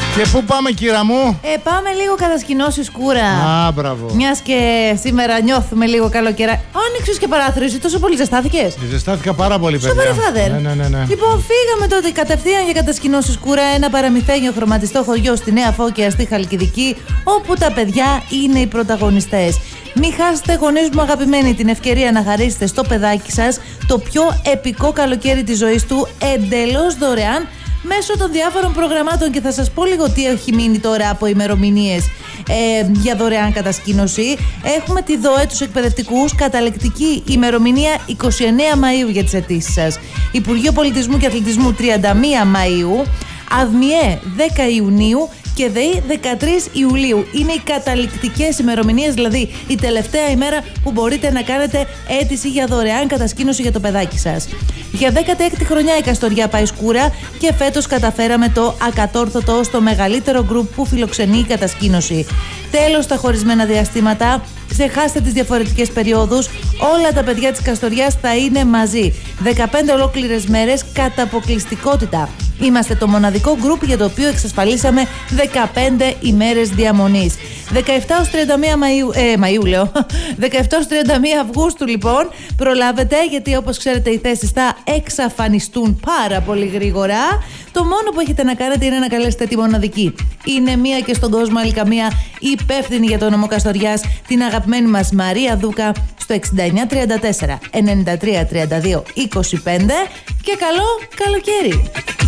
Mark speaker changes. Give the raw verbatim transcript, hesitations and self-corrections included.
Speaker 1: Και πού πάμε, κύρα μου?
Speaker 2: Ε, πάμε λίγο κατασκηνώσει σκούρα.
Speaker 1: Α, μπράβο.
Speaker 2: Μιας και σήμερα νιώθουμε λίγο καλοκαιρά. Άνοιξες και παράθυρο, εσύ τόσο πολύ ζεστάθηκες?
Speaker 1: Ζεστάθηκα πάρα πολύ, παιδιά.
Speaker 2: Σοβαρή, φάδερ.
Speaker 1: Ναι, ναι, ναι, ναι.
Speaker 2: Λοιπόν, φύγαμε τότε κατευθείαν για κατασκηνώσει σκούρα, ένα παραμυθένιο χρωματιστό χωριό στη Νέα Φώκια, στη Χαλκιδική, όπου τα παιδιά είναι οι πρωταγωνιστές. Μην χάσετε, γονείς μου αγαπημένοι, την ευκαιρία να χαρίσετε στο παιδάκι σας το πιο επικό καλοκαίρι της ζωής του εντελώς δωρεάν μέσω των διάφορων προγραμμάτων, και θα σας πω λίγο τι έχει μείνει τώρα από ημερομηνίες ε, για δωρεάν κατασκήνωση. Έχουμε τη ΔΟΕ, τους εκπαιδευτικούς, καταλεκτική ημερομηνία είκοσι εννέα Μαΐου για τις αιτήσεις σας. Υπουργείο Πολιτισμού και Αθλητισμού τριάντα μία Μαΐου, ΑΔΜΙΕ δέκα Ιουνίου και ΔΕΗ δεκατρείς Ιουλίου. Είναι οι καταληκτικές ημερομηνίες, δηλαδή η τελευταία ημέρα που μπορείτε να κάνετε αίτηση για δωρεάν κατασκήνωση για το παιδάκι σας. Για δέκατη έκτη χρονιά η Καστοριά πάει σκούρα και φέτος καταφέραμε το ακατόρθωτο στο μεγαλύτερο γκρουπ που φιλοξενεί η κατασκήνωση. Τέλος τα χωρισμένα διαστήματα, ξεχάστε τις διαφορετικές περιόδους, όλα τα παιδιά της Καστοριάς θα είναι μαζί. δεκαπέντε ολόκληρες μέρες κατά αποκλειστικότητα. Είμαστε το μοναδικό γκρουπ για το οποίο εξασφαλίσαμε δεκαπέντε ημέρες διαμονής. δεκαεπτά έως τριάντα μία Μαΐου, ε, Μαΐου λέω, δεκαεπτά έως τριάντα μία Αυγούστου λοιπόν, προλάβετε, γιατί όπως ξέρετε οι θέσεις θα εξαφανιστούν πάρα πολύ γρήγορα. Το μόνο που έχετε να κάνετε είναι να καλέσετε τη μοναδική. Είναι μία και στον κόσμο άλλη καμία υπεύθυνη για το νομό Καστοριάς, την αγαπημένη μας Μαρία Δούκα, στο εξήντα εννιά τριάντα τέσσερα ενενήντα τρία τριάντα δύο είκοσι πέντε, και καλό καλοκαίρι!